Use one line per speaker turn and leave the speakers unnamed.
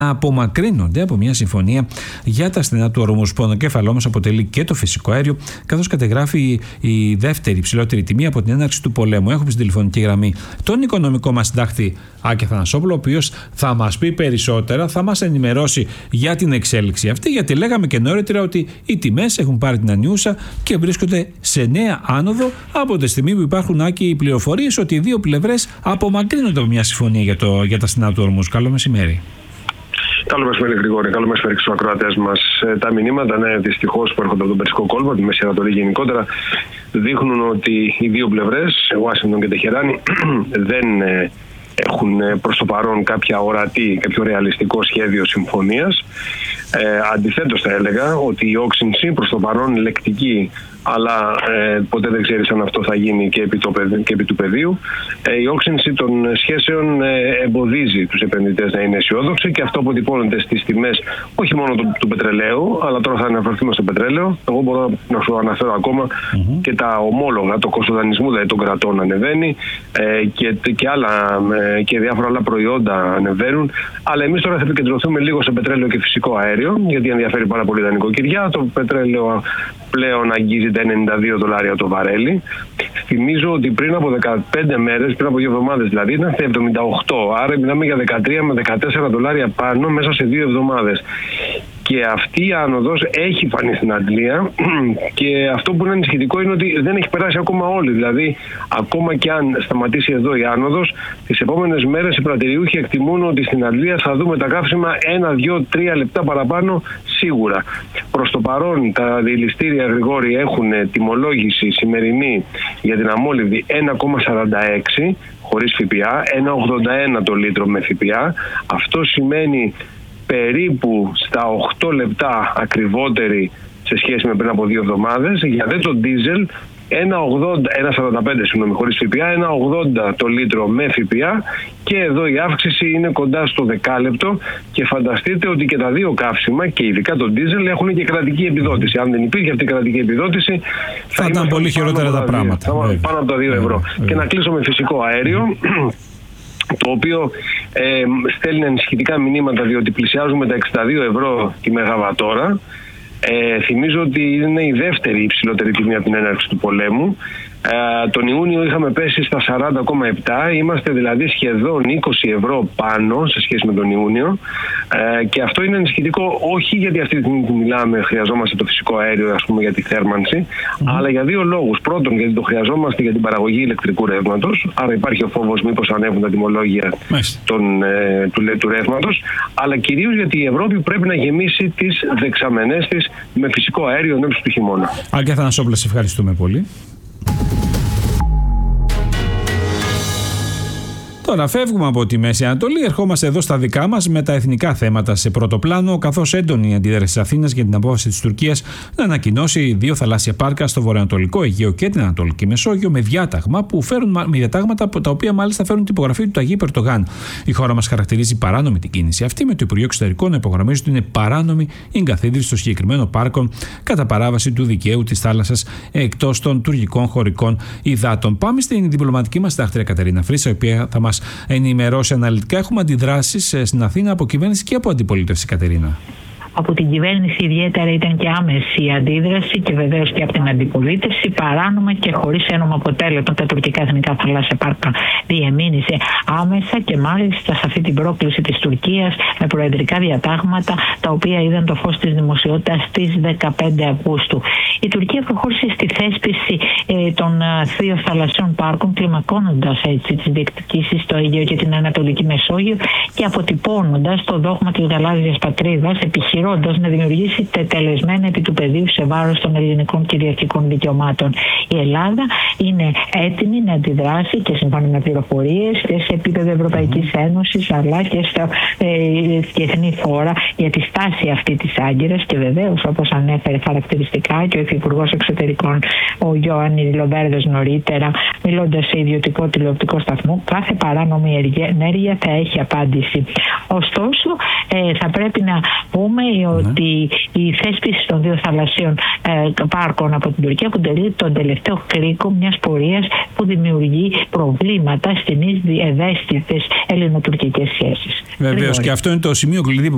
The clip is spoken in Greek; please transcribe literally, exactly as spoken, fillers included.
απομακρύνονται από μια συμφωνία για τα στενά του ορμούς, που ανακέφαλο όμως αποτελεί και το φυσικό αέριο, καθώς κατεγράφει η δεύτερη υψηλότερη τιμή από την έναρξη του πολέμου. Έχουμε στην τηλεφωνική γραμμή τον οικονομικό μας συντάκτη Άκη Αθανασόπουλο, ο οποίος θα μας πει περισσότερα, θα μας ενημερώσει για την εξέλιξη αυτή, γιατί λέγαμε και νωρίτερα ότι οι τιμές έχουν πάρει την ανιούσα και βρίσκονται σε νέα άνοδο από τη στιγμή που υπάρχουν, Άκη, οι πληροφορίες ότι οι δύο πλευρές απομακρύνονται από μια συμφωνία για, το, για τα στενά του ορμούς. Καλό μεσημέρι.
Καλό μεσημέρι, Γρηγόρη. Καλό μεσημέρι στους ακροατές μας. Τα μηνύματα, ναι, δυστυχώς, που έρχονται από τον Περσικό κόλπο, τη Μέση Ανατολή γενικότερα, δείχνουν ότι οι δύο πλευρές, Ουάσιγκτον και Τεχεράνη, δεν έχουν προς το παρόν κάποια ορατή, κάποιο ρεαλιστικό σχέδιο συμφωνίας. Ε, αντιθέτως, θα έλεγα ότι η όξυνση προς το παρόν λεκτική, αλλά ε, ποτέ δεν ξέρεις αν αυτό θα γίνει και επί, το, και επί του πεδίου. Ε, η όξυνση των σχέσεων ε, εμποδίζει τους επενδυτές να είναι αισιόδοξοι, και αυτό αποτυπώνεται στις τιμές όχι μόνο του, του πετρελαίου, αλλά τώρα θα αναφερθούμε στο πετρέλαιο. Εγώ μπορώ να σου αναφέρω ακόμα mm-hmm. και τα ομόλογα, το κόστος δανεισμού δηλαδή των κρατών ανεβαίνει, ε, και, και, άλλα, ε, και διάφορα άλλα προϊόντα ανεβαίνουν. Αλλά εμείς τώρα θα επικεντρωθούμε λίγο σε πετρέλαιο και φυσικό αέριο, γιατί ενδιαφέρει πάρα πολύ τα νοικοκυριά. Το πετρέλαιο πλέον αγγίζει τα ενενήντα δύο δολάρια το βαρέλι. Θυμίζω ότι πριν από δεκαπέντε μέρες, πριν από δύο εβδομάδες δηλαδή, ήταν στα εβδομήντα οκτώ. Άρα μιλάμε για δεκατρία με δεκατέσσερα δολάρια πάνω μέσα σε δύο εβδομάδες. Και αυτή η άνοδος έχει φανεί στην Αγγλία, και αυτό που είναι ανησυχητικό είναι ότι δεν έχει περάσει ακόμα όλη. Δηλαδή, ακόμα και αν σταματήσει εδώ η άνοδος, τις επόμενες μέρες οι πρατηριούχοι εκτιμούν ότι στην Αγγλία θα δούμε τα καύσιμα ένα, δύο, τρία λεπτά παραπάνω σίγουρα. Προς το παρόν, τα διελιστήρια, Γρηγόρη, έχουν τιμολόγηση σημερινή για την αμόλυβδη ένα κόμμα σαράντα έξι χωρίς ΦΠΑ, ένα κόμμα ογδόντα ένα το λίτρο με ΦΠΑ. Αυτό σημαίνει περίπου στα οκτώ λεπτά ακριβότερη σε σχέση με πριν από δύο εβδομάδες. Για δε το ντίζελ, ένα κόμμα σαράντα πέντε συγγνώμη, χωρίς ΦΠΑ, ένα κόμμα ογδόντα το λίτρο με ΦΠΑ, και εδώ η αύξηση είναι κοντά στο δεκάλεπτο. Και φανταστείτε ότι και τα δύο καύσιμα, και ειδικά το ντίζελ, έχουν και κρατική επιδότηση. Αν δεν υπήρχε αυτή η κρατική επιδότηση, θα,
θα ήταν πολύ χειρότερα τα πράγματα.
Θα, πάνω από τα δύο ευρώ. Yeah, yeah. Και να κλείσω με φυσικό αέριο, το οποίο ε, στέλνει ανησυχητικά μηνύματα, διότι πλησιάζουμε τα εξήντα δύο ευρώ τη μεγαβατόρα. Ε, θυμίζω ότι είναι η δεύτερη υψηλότερη τιμή από την έναρξη του πολέμου. Ε, τον Ιούνιο είχαμε πέσει στα σαράντα κόμμα επτά, είμαστε δηλαδή σχεδόν είκοσι ευρώ πάνω σε σχέση με τον Ιούνιο, ε, και αυτό είναι ανησυχητικό, όχι γιατί αυτή τη στιγμή που μιλάμε χρειαζόμαστε το φυσικό αέριο, ας πούμε, για τη θέρμανση, mm. αλλά για δύο λόγους. Πρώτον, γιατί το χρειαζόμαστε για την παραγωγή ηλεκτρικού ρεύματος, άρα υπάρχει ο φόβος μήπως ανέβουν τα τιμολόγια των, ε, του, του ρεύματος, αλλά κυρίως γιατί η Ευρώπη πρέπει να γεμίσει τις δεξαμενές της με φυσικό αέριο εν ώψη του χειμώνα.
Άκη Αθανασόπουλο, σε ευχαριστούμε πολύ. Τώρα φεύγουμε από τη Μέση Ανατολή, ερχόμαστε εδώ στα δικά μας με τα εθνικά θέματα σε πρώτο πλάνο, καθώς έντονη η αντίδραση της Αθήνας για την απόφαση της Τουρκίας να ανακοινώσει δύο θαλάσσια πάρκα στο βορειοανατολικό Αιγαίο και την Ανατολική Μεσόγειο, με διάταγμα που φέρουν, με διατάγματα τα οποία μάλιστα φέρουν την υπογραφή του Ταγί Περτογάν. Η χώρα μας χαρακτηρίζει παράνομη την κίνηση αυτή, με το Υπουργείο Εξωτερικών να υπογραμμίζει ότι είναι παράνομη η εγκαθίδρυση των συγκεκριμένων πάρκων κατά παράβαση του δικαίου της θάλασσας εκτός των τουρκικών χωρικών υδάτων. Πάμε στην διπλωματική μας συντάκτρια Κατερίνα Φρύσα, η οποία θα μας ενημερώσει αναλυτικά. Έχουμε αντιδράσεις στην Αθήνα από κυβέρνηση και από αντιπολίτευση, Κατερίνα.
Από την κυβέρνηση ιδιαίτερα ήταν και άμεση η αντίδραση, και βεβαίως και από την αντιπολίτευση. Παράνομα και χωρίς ένομο αποτέλεσμα τα τουρκικά εθνικά θαλάσσια πάρκα διεμήνυσε άμεσα, και μάλιστα σε αυτή την πρόκληση της Τουρκίας με προεδρικά διατάγματα, τα οποία είδαν το φως της δημοσιότητας στις δεκαπέντε Αυγούστου. Η Τουρκία προχώρησε στη θέσπιση ε, των δύο θαλασσιών πάρκων, κλιμακώνοντας έτσι τις διεκδικήσεις στο Αιγαίο και την Ανατολική Μεσόγειο, και αποτυπώνοντας το δόγμα της γαλάζιας πατρίδας, επιχειρώντας να δημιουργήσει τετελεσμένα επί του πεδίου σε βάρος των ελληνικών κυριαρχικών δικαιωμάτων. Η Ελλάδα είναι έτοιμη να αντιδράσει, και σύμφωνα με πληροφορίες, και σε επίπεδο Ευρωπαϊκής Ένωσης, αλλά και στα ε, διεθνή φόρα, για τη στάση αυτή της Άγκυρας. Και βεβαίως, όπως ανέφερε χαρακτηριστικά και ο Υφυπουργός Εξωτερικών, ο Ιωάννης Λοβέρδος, νωρίτερα, μιλώντας σε ιδιωτικό τηλεοπτικό σταθμό, κάθε παράνομη ενέργεια θα έχει απάντηση. Ωστόσο, ε, θα πρέπει να πούμε ναι. ότι η θέσπιση των δύο θαλασσίων ε, πάρκων από την Τουρκία αποτελεί τον τελευταίο κρίκο μιας πορείας που δημιουργεί προβλήματα στις ευαίσθητες ελληνοτουρκικές σχέσεις.
Βεβαίως, και αυτό είναι το σημείο κλειδί που